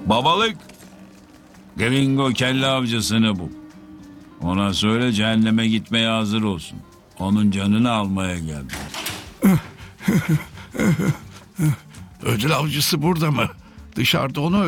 Babalık. Gringo kelle avcısını bul. Ona söyle cehenneme gitmeye hazır olsun. Onun canını almaya geldim. Ödül avcısı burada mı? Dışarıda onu